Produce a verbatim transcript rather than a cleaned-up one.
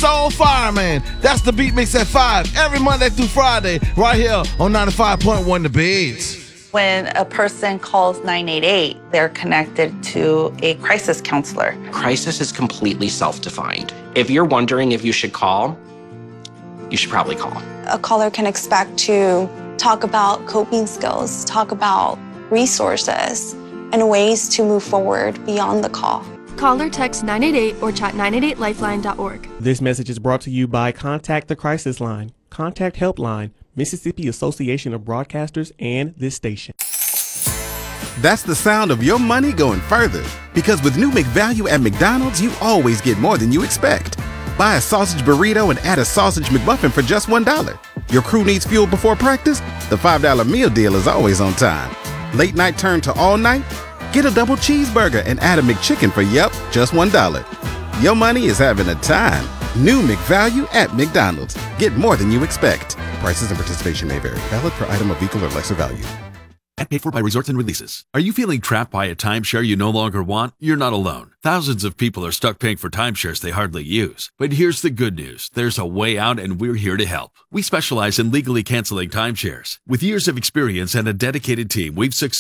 Soul Fireman. That's the Beat Mix at five, every Monday through Friday, right here on ninety-five point one The Beats. When a person calls nine eight eight, they're connected to a crisis counselor. Crisis is completely self-defined. If you're wondering if you should call, you should probably call. A caller can expect to talk about coping skills, talk about resources, and ways to move forward beyond the call. Call or text nine eight eight or chat nine eight eight lifeline dot org. This message is brought to you by Contact the Crisis Line, Contact Helpline, Mississippi Association of Broadcasters, and this station. That's the sound of your money going further. Because with new McValue at McDonald's, you always get more than you expect. Buy a sausage burrito and add a sausage McMuffin for just one dollar. Your crew needs fuel before practice? The five dollar meal deal is always on time. Late night turn to all night? Get a double cheeseburger and add a McChicken for, yep, just one dollar. Your money is having a time. New McValue at McDonald's. Get more than you expect. Prices and participation may vary. Valid per item of equal or lesser value. And paid for by Resorts and Releases. Are you feeling trapped by a timeshare you no longer want? You're not alone. Thousands of people are stuck paying for timeshares they hardly use. But here's the good news. There's a way out, and we're here to help. We specialize in legally canceling timeshares. With years of experience and a dedicated team, we've succeeded